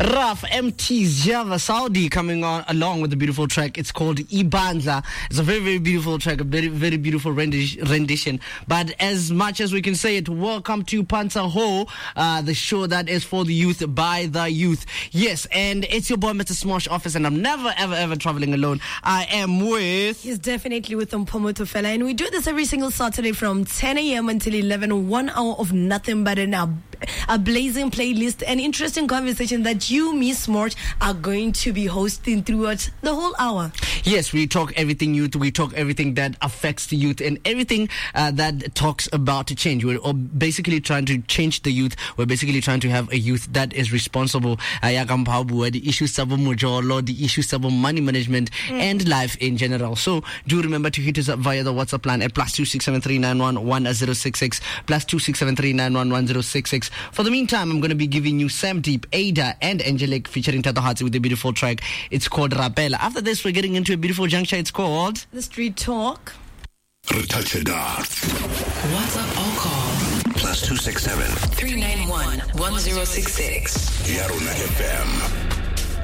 Raf MT's Java Saudi coming on along with a beautiful track. It's called Ibandla. It's a very, very beautiful track, a very, very beautiful rendition. But as much as we can say it, welcome to Panza Ho, the show that is for the youth, by the youth. Yes, and it's your boy, Mr. Smosh Office, and I'm never, ever, ever traveling alone. I am with... He's definitely with Mpomo Tofela, and we do this every single Saturday from 10 a.m. until 11, 1 hour of nothing but a blazing playlist, an interesting conversation that you, me, Smart, are going to be hosting throughout the whole hour. Yes, we talk everything youth, we talk everything that affects the youth, and everything that talks about to change. We're basically trying to change the youth. We're basically trying to have a youth that is responsible. The issues of mujolo, the issues of money management, and life in general. So do remember to hit us up via the WhatsApp line at +26739111066, +26739111066. For the meantime, I'm going to be giving you Sam Deep, Ada, and Angelique featuring Tata Hatsi with a beautiful track. It's called Rapella. After this, we're getting into a beautiful juncture. It's called The Street Talk. WhatsApp or call +267 391 1066. Yaruna FM.